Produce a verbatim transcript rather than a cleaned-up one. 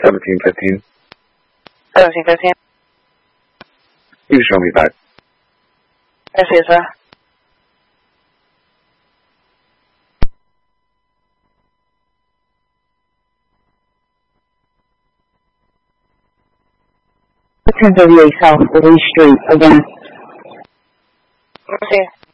seventeen fifteen. seventeen fifteen. You can show me back. I see, sir. ten thirty-eight South Lee Street, again. I see.